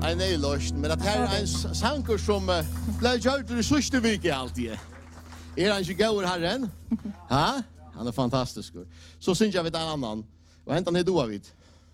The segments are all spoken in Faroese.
en løsning, men at her en sanger som ble gjort i sørste vike alltid. Han ikke gøy herren? Ha? Han fantastisk. Så synes jeg vi en annan. Og hentan er du av vidt.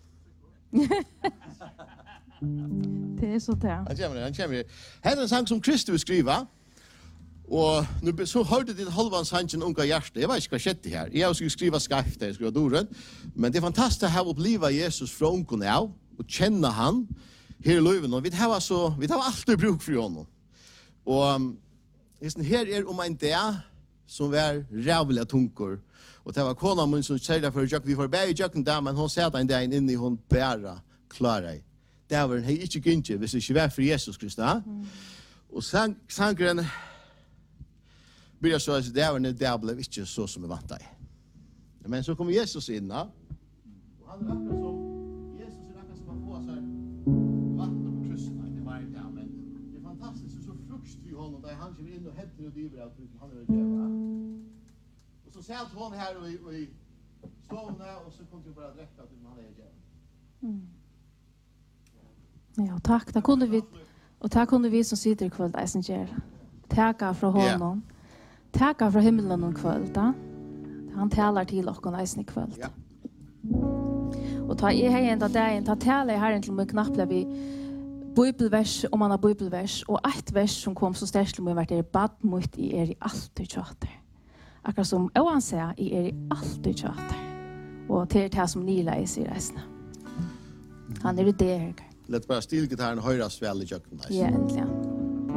Det så det. Han kommer. Her en sang som Kristus skriva. Og nu så hørte det halvan sangen unga hjerte. Jeg vet ikke hva skjedde her. Jeg skulle skriva skarpt, jeg skulle doren. Men det fantastisk å ha oppleva Jesus fra ungen av, og kjenne han her i løven. Og vi har alltid bruk for honom. Og her en dag som var rævlig tunker. Og det var kona min som sier det for vi får bære i jøkken der, men hun sier en dag inn i hun bæra klarer. Det var en hei ikke gynnke, hvis det ikke var for Jesus Kristus. Og sangren blir så at det var en dag ble ikke så som vi vant deg. Men så kommer Jesus inn, og han akkurat som Jesus akkurat som han får seg vatten på kryssen, det var en dag, men det er fantastisk, så frukst vi honom, da han kommer inn og heter og driver av han er døva. Og så satt hon her og i stovene, og så kom det bare direkte til han er døva. Ja, takk. Det kunne vi som sitter i kveld, eisen gjør. Takka fra honom. Takka fra himmelen om kveld. Han talar til oss eisen i kveld. Ja. Og ta i hei enda dagen, ta taler herren til meg knapplega vi bibelvers, om man har bibelvers, og ett vers som kom så sterkt til meg vært bad mot i i alltid tjater. Akkurat som Oan sier, i alltid tjater. Og til det som Nila i sier reisene. Han det her. Lett bare stilgitaren høyrast vel i kjøkken. Ja, endelig.